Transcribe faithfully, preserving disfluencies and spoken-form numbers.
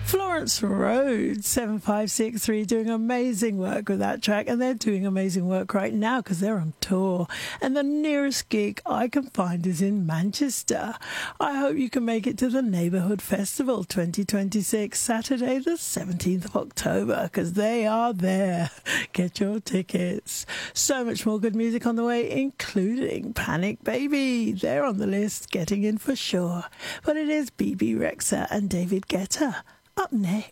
Florence Road, seven five six three, doing amazing work with that track, and they're doing amazing work right now because they're on tour, and the nearest gig I can find is in Manchester. I hope you can make it to the Neighbourhood Festival twenty twenty-six, Saturday the seventeenth of October, because they are there. Get your tickets. So much more good music on the way, including Panic Baby. They're on the list, getting in for sure. But it is B B Rexha and David Guetta up next.